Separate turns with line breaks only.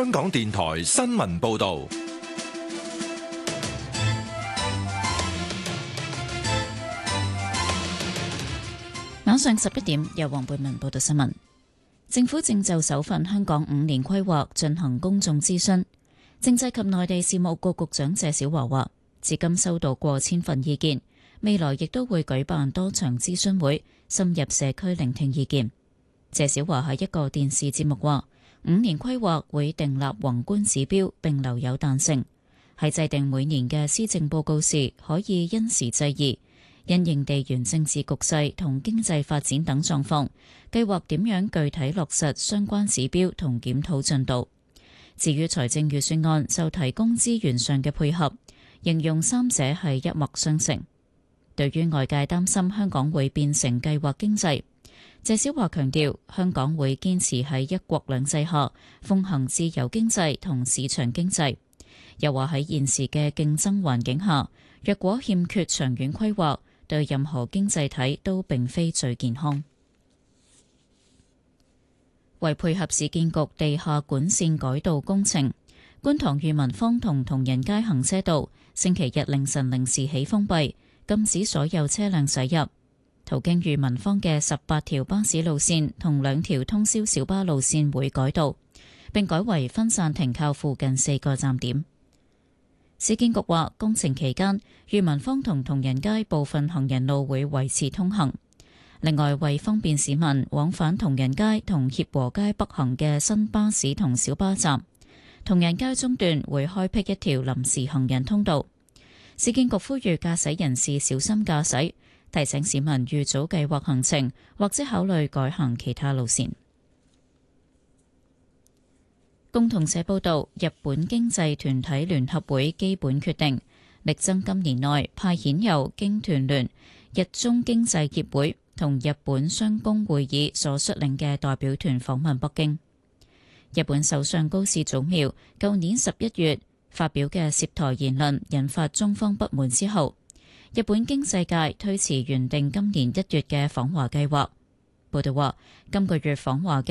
香港電台新聞報道。
晚上11點，由黃貝文報道新聞。政府正就首份香港5年規劃進行公眾諮詢。政制及內地事務局局長謝小華話，至今收到過千份意見，未來亦都會舉辦多場諮詢會，深入社區聆聽意見。謝小華喺一個電視節目話，5年規劃會訂立宏觀指標並留有彈性，喺制定每年嘅施政報告時可以因時制宜，因應地緣政治局勢同經濟發展等狀況，計劃點樣具體落實相關指標同檢討進度。至於財政預算案就提供資源上嘅配合，形容三者係一脈相承。對於外界擔心香港會變成計劃經濟，謝小華強調香港會堅持喺一國兩制下奉行自由經濟同市場經濟。又話喺現時嘅競爭環境下，若果欠缺長遠規劃，對任何經濟體都並非最健康。為配合市建局地下管線改道工程，觀塘裕民坊同同仁街行車道星期日凌晨0時起封閉，禁止所有車輛駛入。途經裕民坊嘅18條巴士路線同2條通宵小巴路線會改道，並改為分散停靠附近4個站點。市建局話，工程期間裕民坊同同仁街部分行人路會維持通行。另外，為方便市民往返同仁街同協和街北行嘅新巴士同小巴站，同仁街中段會開闢一條臨時行人通道。市建局呼籲駕駛人士小心駕駛，提醒市民預早計劃行程，或者考慮改行其他路線。共同社報導，日本經濟團體聯合會基本決定，力爭今年內派遣由經團聯、日中經濟協會同日本商工會議所率領嘅代表團訪問北京。日本首相高市早苗舊年11月發表嘅涉台言論引發中方不滿之後，日本經濟界推遲原定今年1月嘅訪華計劃。報道話，今個月訪華嘅